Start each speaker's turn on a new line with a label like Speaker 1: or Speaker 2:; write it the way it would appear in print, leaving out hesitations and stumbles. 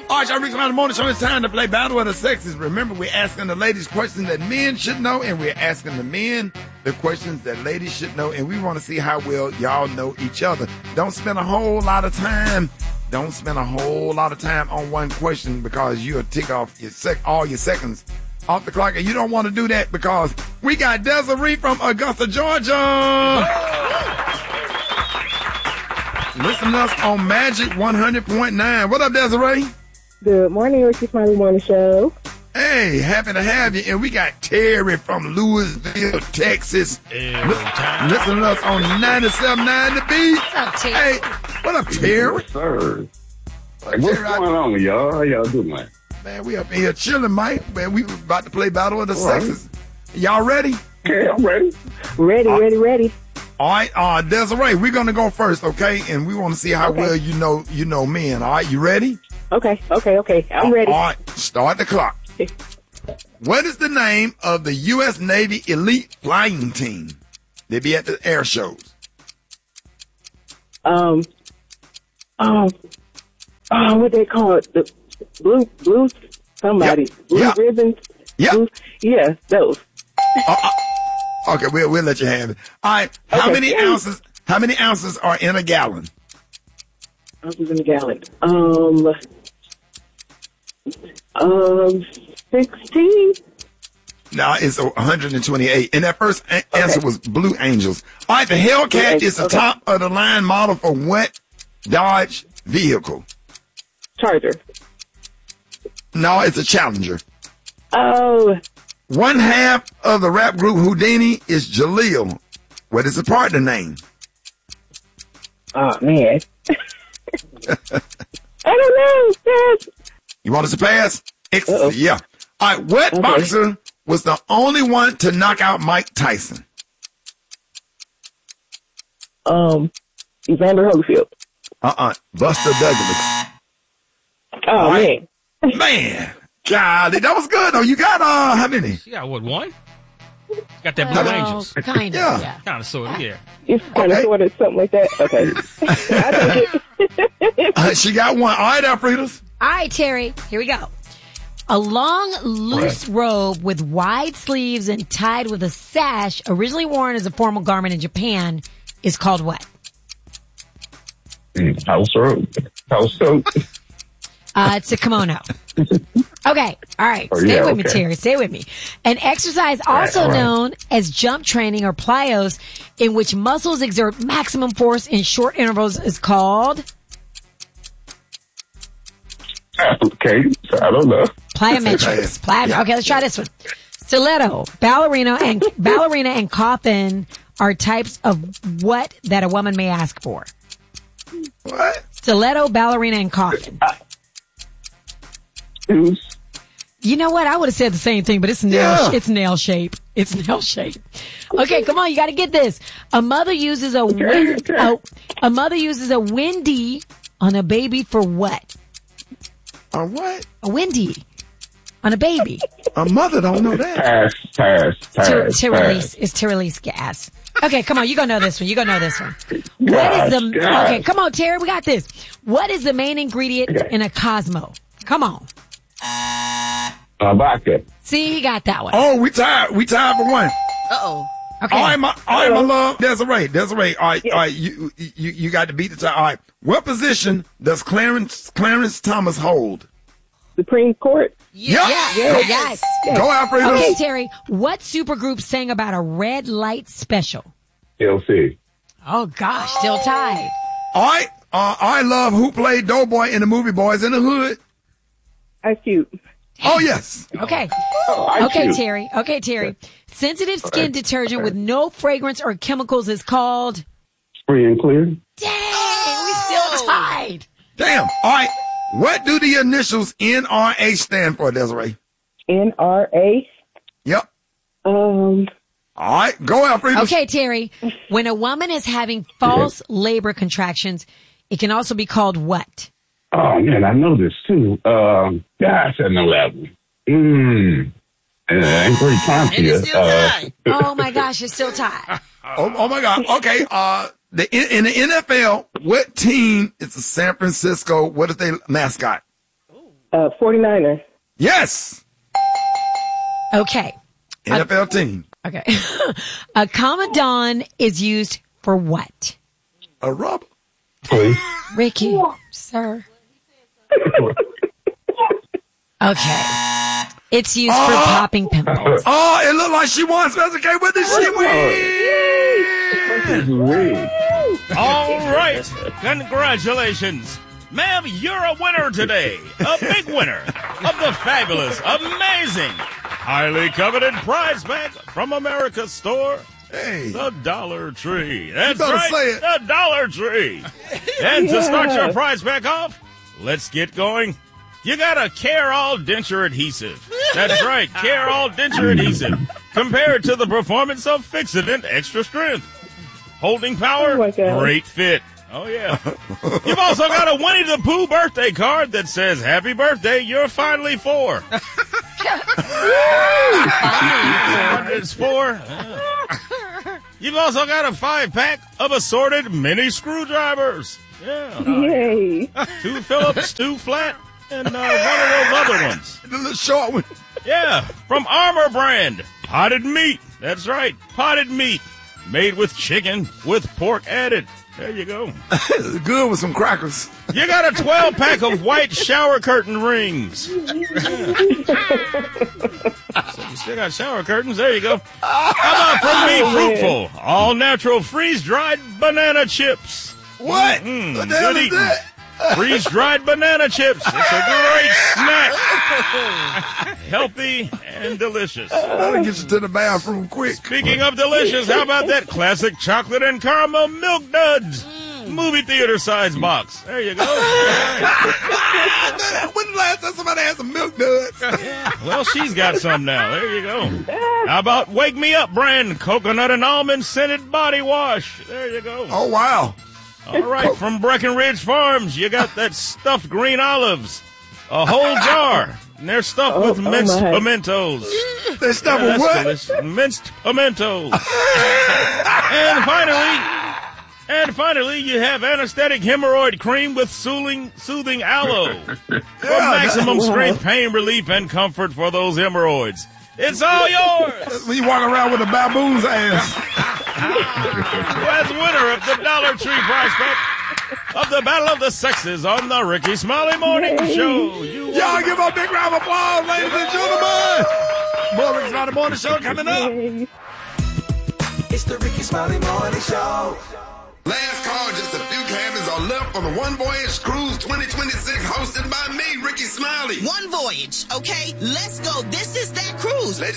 Speaker 1: All right, y'all, Rick Smiley Morning Show. It's time to play Battle of the Sexes. Remember, we're asking the ladies questions that men should know, and we're asking the men the questions that ladies should know, and we want to see how well y'all know each other. Don't spend a whole lot of time. Don't spend a whole lot of time on one question because you'll tick off all your seconds off the clock, and you don't want to do that because we got Desiree from Augusta, Georgia. Listen to us on Magic 100.9. What up, Desiree?
Speaker 2: Good morning, Ricky Smiley Morning Show.
Speaker 1: Hey, happy to have you. And we got Terry from Louisville, Texas. Listen to us on 97.9 The Beat.
Speaker 3: What's up, Terry?
Speaker 1: Hey, what up, Terry?
Speaker 4: Yes, sir. What's going on with y'all? How y'all doing, man?
Speaker 1: Man, we up in here chilling, Mike. Man, we about to play Battle of the Sexes. Y'all ready?
Speaker 4: Okay, I'm ready.
Speaker 2: Ready.
Speaker 1: All right, Desiree, we're going to go first, okay? And we want to see how well you know men. All right, you ready?
Speaker 2: Okay. I'm ready.
Speaker 1: All right, start the clock. What is the name of the U.S. Navy elite flying team? They be at the air shows.
Speaker 2: What they call it? The blue somebody.
Speaker 1: Yep.
Speaker 2: Blue
Speaker 1: Yep.
Speaker 2: ribbons.
Speaker 1: Yep.
Speaker 2: Yeah, those.
Speaker 1: Okay, we'll let you have it. All right, how many ounces are in a gallon?
Speaker 2: Ounces in a gallon. 16.
Speaker 1: No, it's 128. And that first answer was Blue Angels. All right, the Hellcat is the top of the line model for what Dodge vehicle?
Speaker 2: Charger.
Speaker 1: No, it's a Challenger.
Speaker 2: Oh.
Speaker 1: One half of the rap group Houdini is Jaleel. What is the partner name?
Speaker 2: Oh, man. I don't know. Yes.
Speaker 1: You want us to pass? Yeah. All right, what boxer was the only one to knock out Mike Tyson?
Speaker 2: Evander Holyfield.
Speaker 1: Buster Douglas.
Speaker 2: Oh, right.
Speaker 1: Man. Golly, that was good, though. You got, how many?
Speaker 5: She got, what, one? Got that Blue Angels.
Speaker 3: Kind of, yeah.
Speaker 5: Kind of, sort of, yeah.
Speaker 2: It's kind of sort of something like that. Okay. I take it.
Speaker 1: She got one. All right, Alfredas.
Speaker 3: All right, Terry, here we go. A long, loose robe with wide sleeves and tied with a sash, originally worn as a formal garment in Japan, is called what?
Speaker 4: House robe.
Speaker 3: It's a kimono. Okay, all right. Stay with me, Terry. Stay with me. An exercise also known as jump training or plyos, in which muscles exert maximum force in short intervals, is called?
Speaker 4: Okay, I don't know.
Speaker 3: Plyometrics. Okay, let's try this one. Stiletto, ballerina, and coffin are types of what that a woman may ask for.
Speaker 1: What?
Speaker 3: Stiletto, ballerina, and coffin.
Speaker 4: Shoes.
Speaker 3: You know what? I would have said the same thing, but it's nail shape. It's nail shape. Okay, come on, you got to get this. A mother uses a windy on a baby for what?
Speaker 1: A what?
Speaker 3: A windy on a baby.
Speaker 1: A mother don't know that.
Speaker 4: Pass.
Speaker 3: To release gas. Okay, come on, you gonna know this one. Okay, come on, Terry, we got this. What is the main ingredient in a Cosmo? Come on.
Speaker 4: Vodka.
Speaker 3: See, he got that one.
Speaker 1: Oh, we tied for one.
Speaker 3: Uh-oh. Okay.
Speaker 1: All right, my love. Desiree. All right, you got to beat the tie. All right. What position does Clarence Thomas hold?
Speaker 2: Supreme Court.
Speaker 3: Yes.
Speaker 1: Go, Alfredo.
Speaker 3: Okay, Terry. What supergroup sang about a red light special?
Speaker 4: LC.
Speaker 3: Oh, gosh. Still tied.
Speaker 1: All right. I love who played Doughboy in the movie Boys in the Hood.
Speaker 2: Ice Cube.
Speaker 1: Oh, yes.
Speaker 3: Okay. Terry. Sensitive skin detergent with no fragrance or chemicals is called?
Speaker 4: Free and clear.
Speaker 3: Dang, we still tied.
Speaker 1: Damn. All right. What do the initials NRA stand for, Desiree?
Speaker 2: NRA?
Speaker 1: Yep.
Speaker 2: All
Speaker 1: right. Go, Alfredo.
Speaker 3: Okay, Terry. When a woman is having false labor contractions, it can also be called what?
Speaker 4: Oh, man, I know this, too. Gosh, I know that one. Ain't pretty time for you.
Speaker 3: Oh, my gosh, it's still tied.
Speaker 1: Oh, my God. Okay. In the NFL, what team is the San Francisco? What is their mascot?
Speaker 2: 49er.
Speaker 1: Yes.
Speaker 3: Okay.
Speaker 1: NFL team.
Speaker 3: Okay. A Commandant is used for what?
Speaker 1: A rubber.
Speaker 4: Please.
Speaker 3: Ricky, sir. Okay. It's used for popping pimples.
Speaker 1: Oh, it looked like she won. Special K, what did she win?
Speaker 5: All right. Congratulations. Ma'am, you're a winner today. A big winner of the fabulous, amazing, highly coveted prize pack from America's store.
Speaker 1: Hey.
Speaker 5: The Dollar Tree. That's
Speaker 1: better
Speaker 5: right.
Speaker 1: say it.
Speaker 5: The Dollar Tree. And to start your prize pack off, let's get going. You got a Care-All denture adhesive. That's right, Care-All denture adhesive. Compared to the performance of Fixodent Extra Strength. Holding power, great fit. Oh, yeah. You've also got a Winnie the Pooh birthday card that says, Happy birthday, you're finally 4. It's 4. You've also got a 5-pack of assorted mini screwdrivers. Yeah.
Speaker 2: Yay.
Speaker 5: 2 Phillips, 2 flat, and one of those other ones.
Speaker 1: The little short one.
Speaker 5: Yeah, from Armor Brand. Potted meat. That's right, potted meat. Made with chicken with pork added. There you go.
Speaker 1: Good with some crackers.
Speaker 5: You got a 12-pack of white shower curtain rings. So you still got shower curtains. There you go. How about from Be Fruitful? All natural freeze-dried banana chips.
Speaker 1: What? What the hell is that?
Speaker 5: Freeze-dried banana chips. It's a great snack. Healthy and delicious.
Speaker 1: That'll get you to the bathroom quick.
Speaker 5: Speaking of delicious, how about that classic chocolate and caramel Milk Duds? Movie theater size box. There you go.
Speaker 1: When the last time somebody had some Milk Duds?
Speaker 5: Well, she's got some now. There you go. How about Wake Me Up brand coconut and almond scented body wash? There you go.
Speaker 1: Oh, wow.
Speaker 5: All right, from Breckenridge Farms, you got that stuffed green olives. A whole jar. And they're stuffed with minced pimentos.
Speaker 1: They're stuffed with what?
Speaker 5: Delicious. Minced pimentos. And finally, you have anesthetic hemorrhoid cream with soothing aloe. For maximum strength, pain relief, and comfort for those hemorrhoids. It's all yours.
Speaker 1: When you walk around with a baboon's ass.
Speaker 5: As winner of the Dollar Tree prize pack of the Battle of the Sexes on the Ricky Smiley Morning Show.
Speaker 1: Y'all give a big round of applause, ladies and gentlemen. More Ricky Smiley Morning Show coming up.
Speaker 6: It's the Ricky Smiley Morning Show.
Speaker 1: Last call, just a few cabins are left on the One Voyage Cruise 2026 hosted by me, Ricky Smiley.
Speaker 7: One Voyage, okay? Let's go. This is that cruise.
Speaker 1: Let's